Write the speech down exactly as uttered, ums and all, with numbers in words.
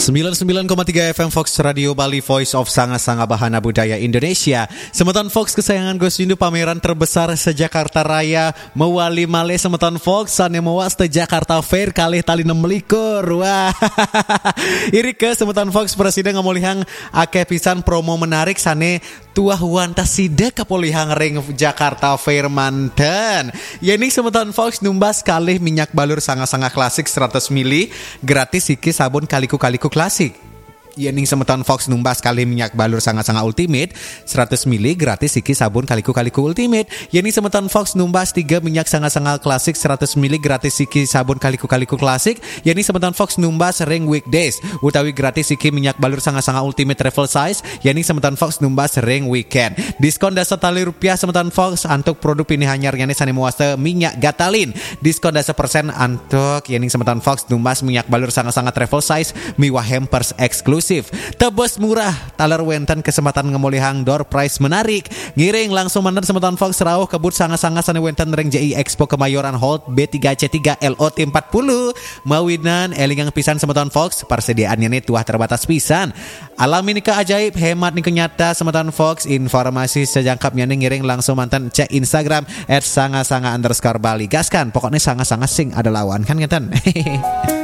sembilan puluh sembilan koma tiga F M Fox Radio Bali, Voice of Sanga-Sanga Bahana Budaya Indonesia. Semeton Fox kesayangan Gus Windu, pameran terbesar se-Jakarta Raya mewali male semeton Fox sane mewas te Jakarta Fair kali tali enam likur. Wah. Iri ke semeton Fox presiden ngamolihang akeh pisan promo menarik sane tuah wanta sida kapolihang ring Jakarta Fair manten. Yening semeton Fox numbas kalih minyak balur sanga-sanga klasik seratus mili gratis iki sabun kaliku-kaliku klasik. Yening semeton Fox numbas kali minyak balur sanga-sanga ultimate seratus mili gratis iki sabun kaliku-kaliku ultimate. Yening semeton Fox numbas tiga minyak sanga-sanga klasik seratus mili gratis iki sabun kaliku-kaliku klasik. Yening semeton Fox numbas ring weekdays utawi gratis iki minyak balur sanga-sanga ultimate travel size. Yening semeton Fox numbas ring weekend. Diskon dasar tali rupiah semeton Fox untuk produk pilihan nyarnyane sane muasta minyak gatalin. Diskon dasar persen untuk yening semeton Fox numbas minyak balur sanga-sanga travel size miwah hampers eksklusif. Tebus murah, taler wenten kesempatan ngemolihang door price menarik. Ngiring langsung mantan semeton Fox rawuh kebut sanga-sanga sane wenten ring J I Expo Kemayoran Hall B tiga C tiga L O T empat puluh. Mawinan elingang pisan semeton Fox, persediaannya nih tuah terbatas pisan. Alami nika ajaib, hemat nika nyata semeton Fox. Informasi sejangkapnya nih ngiring langsung mantan cek Instagram et sanga-sanga underscore Bali. Gaskan, pokoknya sanga-sanga sing ada lawan kan ngeten.